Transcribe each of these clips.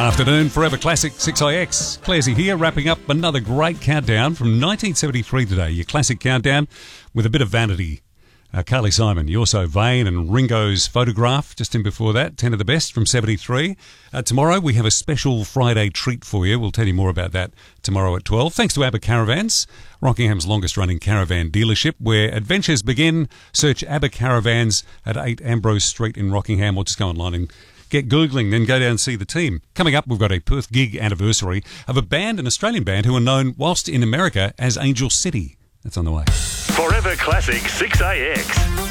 Afternoon, Forever Classic 6IX. Clarsey here, wrapping up another great countdown from 1973 today. Your classic countdown with a bit of vanity. Carly Simon, You're So Vain, and Ringo's Photograph just in before that. 10 of the best from 73. Tomorrow we have a special Friday treat for you. We'll tell you more about that tomorrow at 12. Thanks to ABBA Caravans, Rockingham's longest running caravan dealership, where adventures begin. Search ABBA Caravans at 8 Ambrose Street in Rockingham, or just go online and get Googling, then go down and see the team. Coming up, we've got a Perth gig anniversary of a band, an Australian band, who are known whilst in America as Angel City. That's on the way. Forever Classic 6AX,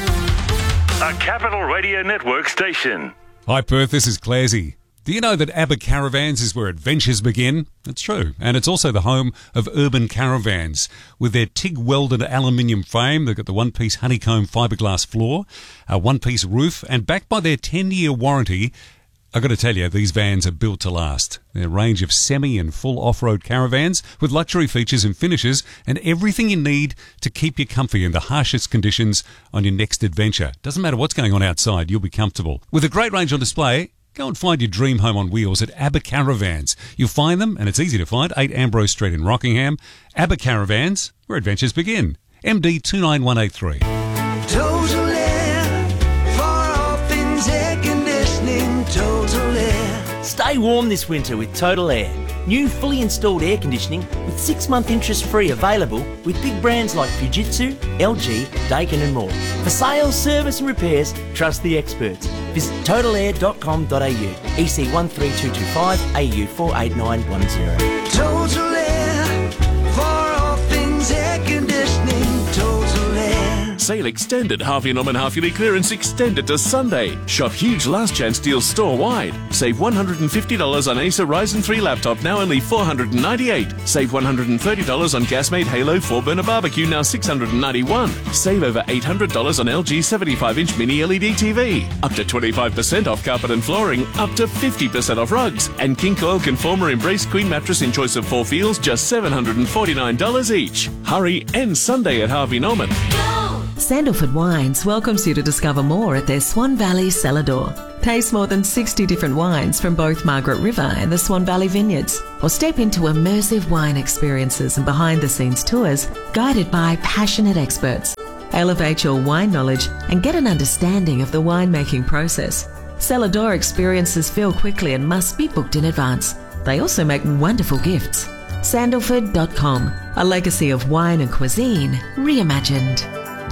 a Capital Radio Network station. Hi Perth, this is Clarsey. Do you know that ABBA Caravans is where adventures begin? It's true. And it's also the home of Urban Caravans. With their TIG-welded aluminium frame, they've got the one-piece honeycomb fiberglass floor, a one-piece roof, and backed by their 10-year warranty, I've got to tell you, these vans are built to last. Their range of semi and full off-road caravans with luxury features and finishes and everything you need to keep you comfy in the harshest conditions on your next adventure. Doesn't matter what's going on outside, you'll be comfortable. With a great range on display, go and find your dream home on wheels at ABBA Caravans. You'll find them, and it's easy to find, 8 Ambrose Street in Rockingham. ABBA Caravans, where adventures begin. MD 29183. Total Air, for all things air conditioning, Total Air. Stay warm this winter with Total Air. New fully installed air conditioning with 6-month interest-free available with big brands like Fujitsu, LG, Daikin and more. For sales, service and repairs, trust the experts. Visit totalair.com.au, EC 13225, AU 48910. Total Air, for all things air conditioning, Total Air. Sale extended. Harvey Norman half-yearly clearance extended to Sunday. Shop huge last chance deals store-wide. Save $150 on Acer Ryzen 3 laptop, now only $498. Save $130 on Gasmate Halo 4-burner barbecue, now $691. Save over $800 on LG 75-inch mini LED TV. Up to 25% off carpet and flooring. Up to 50% off rugs. And King Coil Conformer Embrace Queen mattress in choice of 4 feels, just $749 each. Hurry, end Sunday at Harvey Norman. Sandalford Wines welcomes you to discover more at their Swan Valley cellar door. Taste more than 60 different wines from both Margaret River and the Swan Valley Vineyards, or step into immersive wine experiences and behind-the-scenes tours guided by passionate experts. Elevate your wine knowledge and get an understanding of the winemaking process. Cellar door experiences fill quickly and must be booked in advance. They also make wonderful gifts. Sandalford.com, a legacy of wine and cuisine reimagined.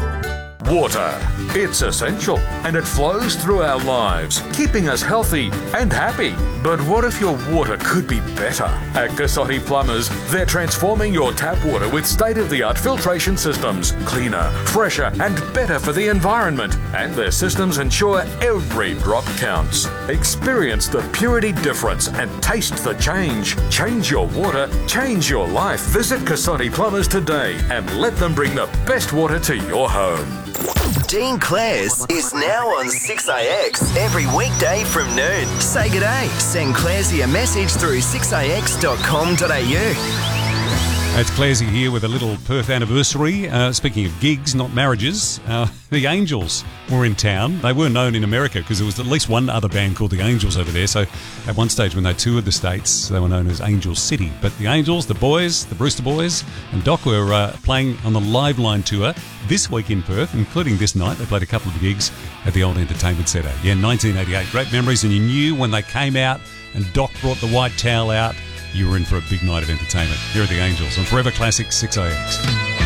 Water. It's essential and it flows through our lives, keeping us healthy and happy. But what if your water could be better? At Cassotti Plumbers, they're transforming your tap water with state-of-the-art filtration systems, cleaner, fresher and better for the environment. And their systems ensure every drop counts. Experience the purity difference and taste the change. Change your water, change your life. Visit Cassotti Plumbers today and let them bring the best water to your home. Dean Clares is now on 6AX every weekday from noon. Say g'day. Send Claresy a message through 6AX.com.au. It's Clarsey here with a little Perth anniversary. Speaking of gigs, not marriages, the Angels were in town. They were known in America because there was at least one other band called the Angels over there. So at one stage when they toured the States, they were known as Angel City. But the Angels, the boys, the Brewster Boys and Doc were playing on the Live Line tour this week in Perth, including this night. They played a couple of gigs at the Old Entertainment Centre. Yeah, 1988. Great memories, and you knew when they came out and Doc brought the white towel out, you were in for a big night of entertainment. Here are the Angels on Forever Classic 6AX.